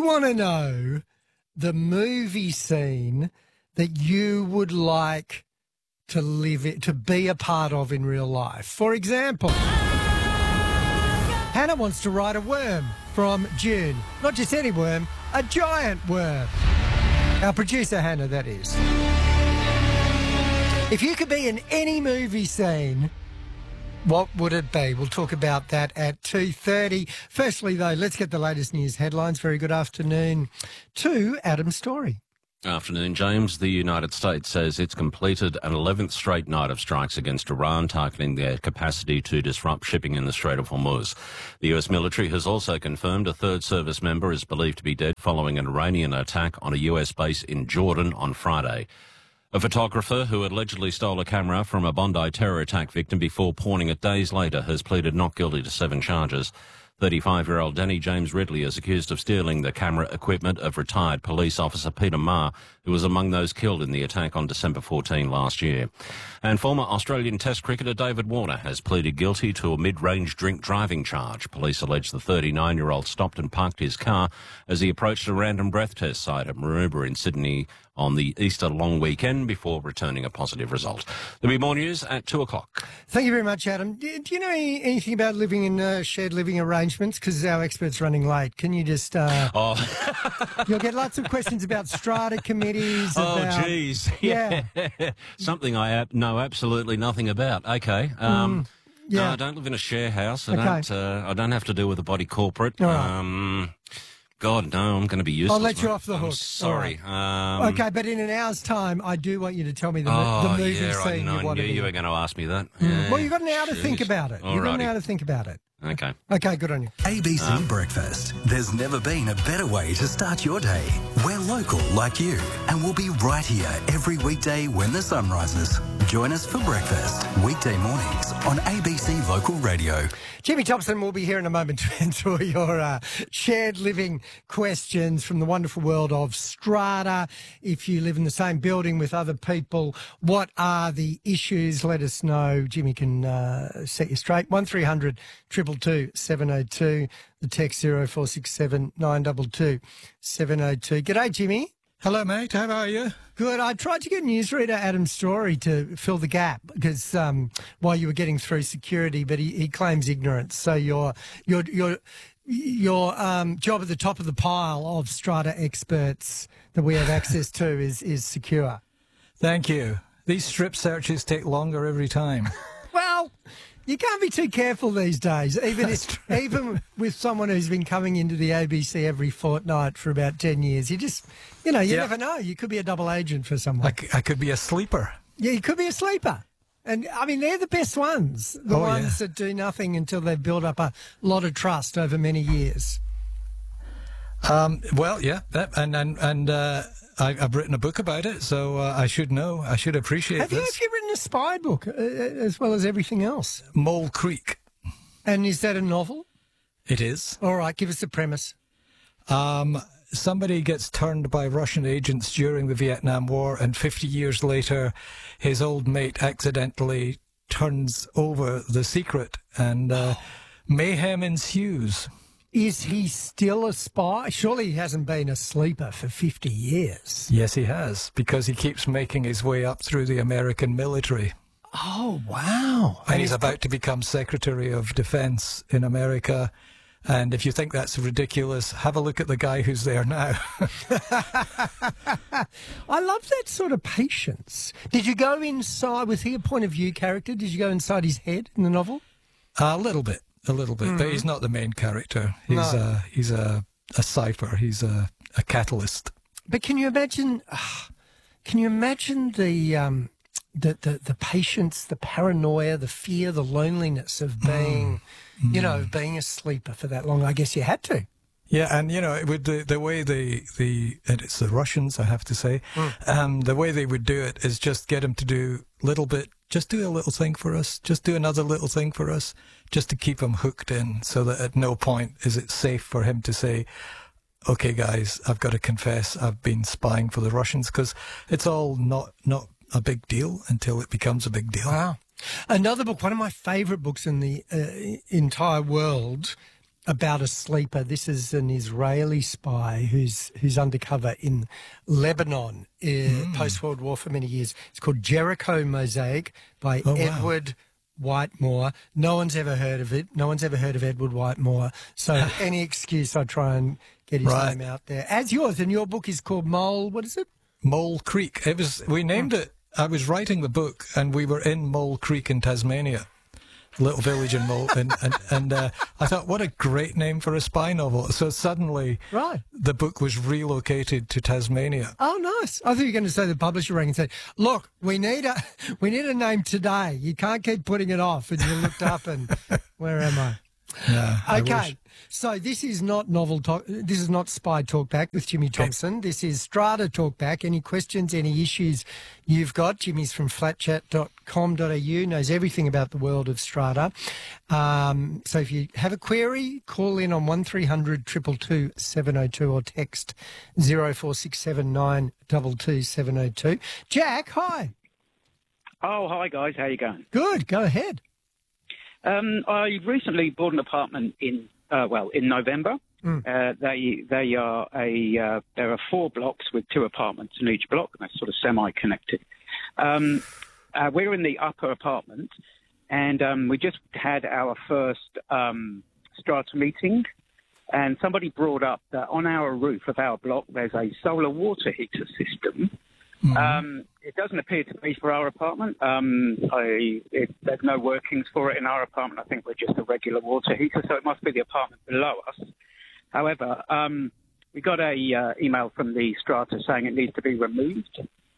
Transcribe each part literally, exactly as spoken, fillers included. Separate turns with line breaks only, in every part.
want to know the movie scene that you would like to live it, to be a part of in real life. For example, Hannah wants to ride a worm from Dune. Not just any worm, a giant worm. Our producer, Hannah, that is. If you could be in any movie scene, what would it be? We'll talk about that at two thirty. Firstly, though, let's get the latest news headlines. Very good afternoon to Adam Story.
Afternoon, James. The United States says it's completed an eleventh straight night of strikes against Iran, targeting their capacity to disrupt shipping in the Strait of Hormuz. The U S military has also confirmed a third service member is believed to be dead following an Iranian attack on a U S base in Jordan on Friday. A photographer who allegedly stole a camera from a Bondi terror attack victim before pawning it days later has pleaded not guilty to seven charges. thirty-five-year-old Danny James Ridley is accused of stealing the camera equipment of retired police officer Peter Marr, who was among those killed in the attack on December fourteenth last year. And former Australian Test cricketer David Warner has pleaded guilty to a mid-range drink driving charge. Police allege the thirty-nine-year-old stopped and parked his car as he approached a random breath test site at Maroubra in Sydney on the Easter long weekend before returning a positive result. There'll be more news at two o'clock.
Thank you very much, Adam. Do you know anything about living in uh, shared living arrangements? Because our expert's running late. Can you just... Uh,
oh.
You'll get lots of questions about strata committees.
Oh,
about,
geez.
Yeah.
Something I know absolutely nothing about. Okay. Um,
mm, yeah.
No, I don't live in a share house. I,
okay.
don't, uh, I don't have to deal with a body corporate.
All right.
Um, God, no, I'm going to be useless.
I'll let you
mate.
off the hook.
I'm sorry.
Right.
Um,
okay, but in an hour's time, I do want you to tell me the,
oh,
the movie
yeah,
scene
I
you want
knew
to be
you
in.
were going to ask me that.
Mm.
Yeah,
Well, you've got an hour to
jeez.
think about it. You've got an hour to think about it.
Okay.
Okay, good on you.
A B C um, Breakfast. There's never been a better way to start your day. We're local like you, and we'll be right here every weekday when the sun rises. Join us for breakfast, weekday mornings on A B C Local Radio.
Jimmy Thompson will be here in a moment to answer your uh, shared living questions from the wonderful world of strata. If you live in the same building with other people, what are the issues? Let us know. Jimmy can uh, set you straight. one three hundred two two two seven oh two. The text zero four six seven nine two two seven oh two. G'day, Jimmy.
Hello, mate. How are you?
Good. I tried to get newsreader Adam Story to fill the gap because um, while you were getting through security, but he, he claims ignorance. So your your your your um, job at the top of the pile of strata experts that we have access to is is secure.
Thank you. These strip searches take longer every time.
Well, you can't be too careful these days, even if, even with someone who's been coming into the A B C every fortnight for about ten years. You just, you know, you
yeah.
never know. You could be a double agent for someone.
I, c- I could be a sleeper.
Yeah, you could be a sleeper. And, I mean, they're the best ones, the
oh,
ones
yeah.
that do nothing until they've built up a lot of trust over many years.
Um, well, yeah, that, and and, and uh, I, I've written a book about it, so uh, I should know. I should appreciate
have
this.
You, have you written a spy book uh, as well as everything else?
Mole Creek.
And is that a novel?
It is.
All right, give us the premise.
Um, somebody gets turned by Russian agents during the Vietnam War, and fifty years later, his old mate accidentally turns over the secret, and uh, mayhem ensues.
Is he still a spy? Surely he hasn't been a sleeper for fifty years.
Yes, he has, because he keeps making his way up through the American military.
Oh, wow.
And he's about to become Secretary of Defense in America. And if you think that's ridiculous, have a look at the guy who's there now.
I love that sort of patience. Did you go inside, was he a point of view character? Did you go inside his head in the novel?
A little bit. A little bit, mm-hmm. But he's not the main character. He's no. uh, he's a, a cipher. He's a, a catalyst. But
can you imagine? Uh, can you imagine the, um, the the the patience, the paranoia, the fear, the loneliness of being, mm. you know, being a sleeper for that long? I guess you had to.
Yeah, and you know, with the the way the the and it's the Russians, I have to say, mm. um, the way they would do it is just get him to do little bit. Just do a little thing for us. Just do another little thing for us, just to keep him hooked in, so that at no point is it safe for him to say, "Okay, guys, I've got to confess, I've been spying for the Russians," because it's all not not a big deal until it becomes a big deal.
Wow. Another book, one of my favourite books in the uh, entire world, about a sleeper. This is an Israeli spy who's who's undercover in Lebanon, uh, mm. post-World War for many years. It's called Jericho Mosaic by
oh,
Edward wow. Whitemore. No one's ever heard of it. No one's ever heard of Edward Whitemore. So any excuse I try and get his
right.
name out there. As yours, and your book is called Mole, what is it?
Mole Creek. It was, we named it, I was writing the book and we were in Mole Creek in Tasmania. Little village in Mole, and and, and uh, I thought, what a great name for a spy novel. So suddenly,
right.
the book was relocated to Tasmania.
Oh, nice! I thought you were going to say the publisher rang and said, "Look, we need a we need a name today. You can't keep putting it off." And you looked up, and where am I?
Yeah,
okay, so this is not novel talk. This is not Spy Talkback with Jimmy Thompson. Okay. This is Strata Talkback. Any questions, any issues you've got? Jimmy's from flat chat dot com dot a u, knows everything about the world of Strata. Um, so if you have a query, call in on one three hundred two two two seven oh two or text zero four six seven nine two two seven oh two. Jack, hi.
Oh, hi guys. How you going?
Good. Go ahead.
Um, I recently bought an apartment in, uh, well, in November. Mm. Uh, they they are a uh, there are four blocks with two apartments in each block, and they're sort of semi-connected. Um, uh, we're in the upper apartment, and um, we just had our first um, strata meeting, and somebody brought up that on our roof of our block there's a solar water heater system. Mm-hmm. Um, it doesn't appear to be for our apartment. Um, I, it, there's no workings for it in our apartment. I think we're just a regular water heater, so it must be the apartment below us. However, um, we got a uh, email from the strata saying it needs to be removed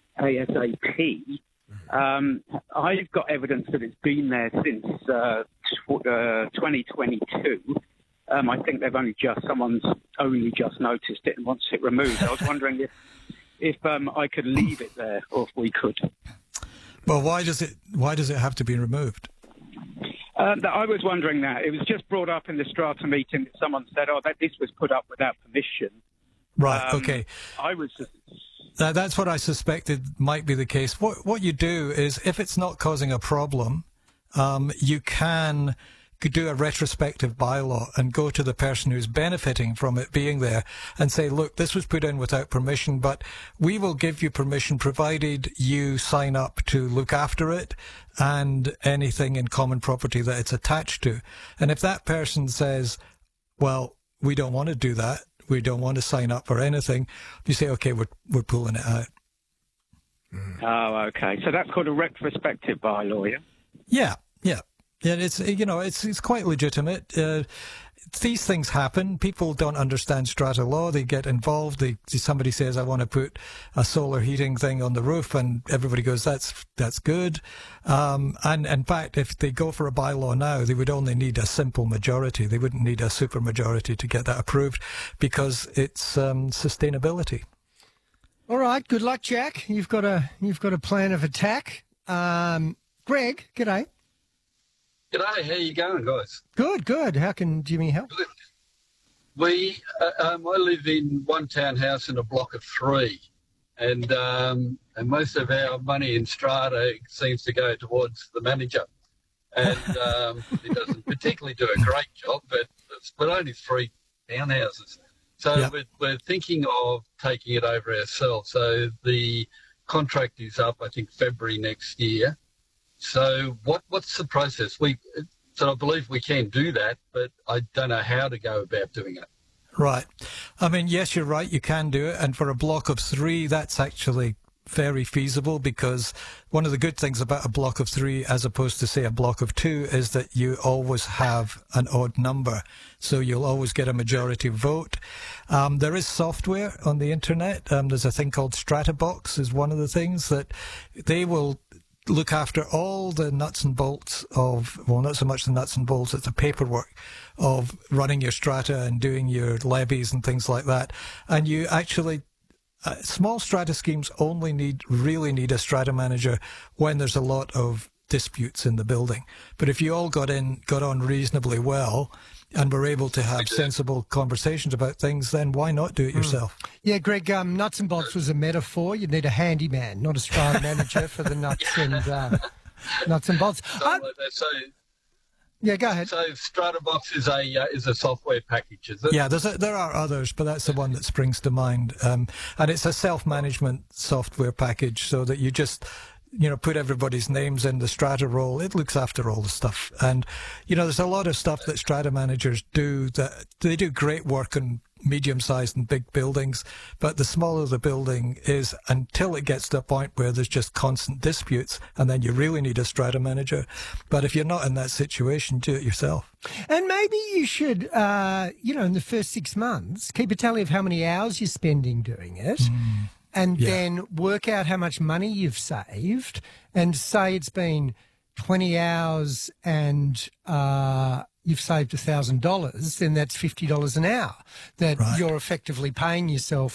ASAP. Um, I've got evidence that it's been there since uh, tw- uh, twenty twenty-two. Um, I think they've only just, someone's only just noticed it and wants it removed. I was wondering if if um, I could leave it there, or if we could.
Well, why does it why does it have to be removed?
Uh, I was wondering that. It was just brought up in the strata meeting that someone said, oh, that this was put up without permission.
Right,
um,
okay.
I was just...
That, that's what I suspected might be the case. What, what you do is, if it's not causing a problem, um, you can do a retrospective bylaw and go to the person who's benefiting from it being there and say, look, this was put in without permission, but we will give you permission provided you sign up to look after it and anything in common property that it's attached to. And if that person says, well, we don't want to do that, we don't want to sign up for anything, you say, okay, we're, we're pulling it out.
Oh, okay. So that's called a retrospective bylaw, yeah?
Yeah, yeah. Yeah, it's, you know, it's it's quite legitimate. Uh, these things happen. People don't understand strata law. They get involved. They, somebody says, I want to put a solar heating thing on the roof, and everybody goes, that's that's good. Um, and in fact, if they go for a bylaw now, they would only need a simple majority. They wouldn't need a super majority to get that approved, because it's um, sustainability.
All right. Good luck, Jack. You've got a you've got a plan of attack. Um, Greg, g'day.
G'day, how you going, guys?
Good, good. How can Jimmy help?
Good. We, uh, um, I live in one townhouse in a block of three, and um, and most of our money in strata seems to go towards the manager, and um, he doesn't particularly do a great job, but it's but only three townhouses, so yep. we're, we're thinking of taking it over ourselves. So the contract is up, I think, February next year. So what what's the process? We so I believe we can do that, but I don't know how to go about doing it.
Right. I mean, yes, you're right. You can do it. And for a block of three, that's actually very feasible, because one of the good things about a block of three as opposed to, say, a block of two is that you always have an odd number. So you'll always get a majority vote. Um, there is software on the internet. Um, there's a thing called Stratabox is one of the things that they will look after all the nuts and bolts of, well, not so much the nuts and bolts, it's the paperwork of running your strata and doing your levies and things like that. And you actually, uh, small strata schemes only need, really need a strata manager when there's a lot of disputes in the building. But if you all got in, got on reasonably well, and we're able to have sensible conversations about things, then why not do it yourself?
Mm. Yeah, Greg, um, nuts and bolts was a metaphor. You'd need a handyman, not a strata manager for the nuts and uh, nuts and bolts.
So,
I,
so
Yeah, go ahead.
So Stratabox is a uh, is a software package, is it?
Yeah, there's a, there are others, but that's the one that springs to mind. Um, and it's a self-management software package, so that you just, you know, put everybody's names in the Strata role. It looks after all the stuff. And, you know, there's a lot of stuff that Strata managers do that they do great work in medium-sized and big buildings, but the smaller the building is, until it gets to a point where there's just constant disputes, and then you really need a Strata manager. But if you're not in that situation, do it yourself.
And maybe you should, uh, you know, in the first six months, keep a tally of how many hours you're spending doing it. Mm. And
Yeah.
then work out how much money you've saved, and say it's been twenty hours and uh, you've saved one thousand dollars, then that's fifty dollars an hour that
Right.
you're effectively paying yourself